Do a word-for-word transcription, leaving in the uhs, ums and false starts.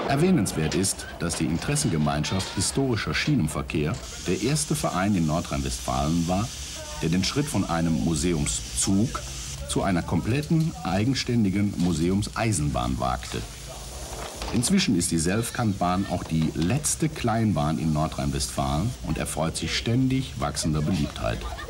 Erwähnenswert ist, dass die Interessengemeinschaft Historischer Schienenverkehr der erste Verein in Nordrhein-Westfalen war, der den Schritt von einem Museumszug zu einer kompletten, eigenständigen Museumseisenbahn wagte. Inzwischen ist die Selfkantbahn auch die letzte Kleinbahn in Nordrhein-Westfalen und erfreut sich ständig wachsender Beliebtheit.